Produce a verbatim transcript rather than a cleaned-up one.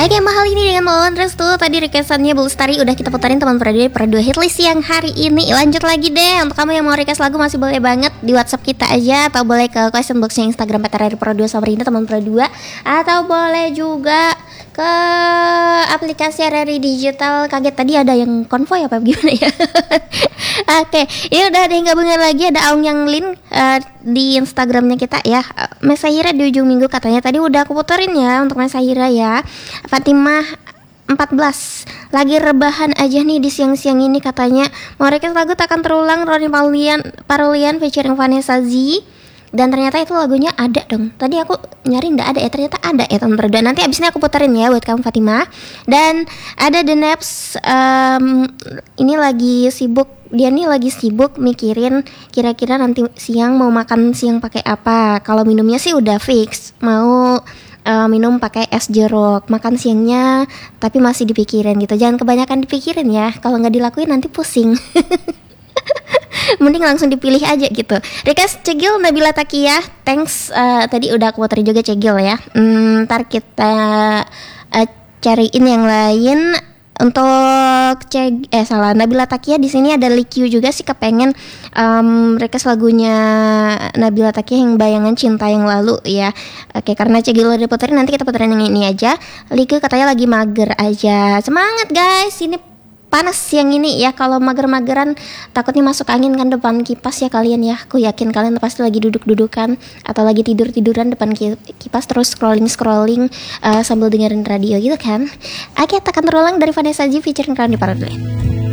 Oke, mahal ini dengan Melawan Restu. Tadi requestannya Bu Lestari udah kita putarin teman Pradua Pradua Hitlist yang hari ini. Lanjut lagi deh, untuk kamu yang mau request lagu masih boleh banget di WhatsApp kita aja, atau boleh ke question boxnya Instagram P T R R Pradua Samarinda teman Pradua, atau boleh juga ke aplikasi R R I Digital. Kaget tadi ada yang konvoy apa gimana ya? Oke, ini udah ada yang gabungan lagi, ada Aung Yang Lin uh, di Instagramnya kita ya. Mesaira di ujung minggu katanya tadi udah aku puterin ya untuk Mesaira ya. Fatimah empat belas lagi rebahan aja nih di siang-siang ini katanya. Mau request lagu Takkan Terulang Roni Paulian Parulian featuring Vanessa Z. Dan ternyata itu lagunya ada dong. Tadi aku nyari nggak ada ya, ternyata ada ya teman Pradua. Nanti abis ini aku puterin ya buat kamu Fatimah. Dan ada The Naps, um, ini lagi sibuk. Dia nih lagi sibuk mikirin kira-kira nanti siang mau makan siang pakai apa. Kalau minumnya sih udah fix, mau uh, minum pakai es jeruk. Makan siangnya tapi masih dipikirin gitu. Jangan kebanyakan dipikirin ya. Kalau nggak dilakuin nanti pusing. Mending langsung dipilih aja gitu. Request Cegil Nabila Takiyah, thanks. Uh, tadi udah aku puterin juga Cegil ya. Hmm, ntar kita uh, cariin yang lain. Untuk ceg eh salah Nabila Takiyah di sini ada Likyu juga sih, kepengen um, request lagunya Nabila Takiyah yang Bayangan Cinta yang Lalu ya. Oke, karena Cegil udah puterin, nanti kita puterin yang ini aja. Likyu katanya lagi mager aja. Semangat guys, ini panas siang ini ya. Kalau mager-mageran takutnya masuk angin kan depan kipas ya kalian ya. Aku yakin kalian pasti lagi duduk-dudukan atau lagi tidur-tiduran depan kipas terus scrolling-scrolling uh, sambil dengerin radio gitu kan. Oke, Takkan Terulang dari Vanessa Z featuring Rani Parulian.